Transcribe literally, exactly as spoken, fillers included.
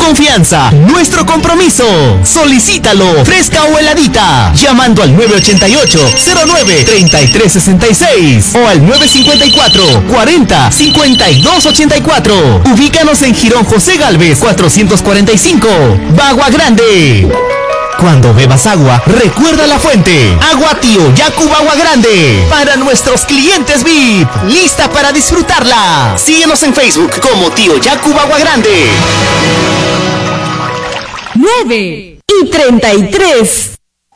confianza, nuestro compromiso. Solicítalo, fresca o heladita, llamando al nueve ocho ocho, cero nueve, tres tres seis seis o al nueve cinco cuatro, cuarenta, cincuenta y dos ochenta y cuatro. Ubícanos en Jirón José Gálvez cuatrocientos cuarenta y cinco, Bagua Grande. Cuando bebas agua, recuerda la fuente. Agua Tío Yacu Agua Grande. Para nuestros clientes V I P. Lista para disfrutarla. Síguenos en Facebook como Tío Yacu Agua Grande. nueve y treinta y tres.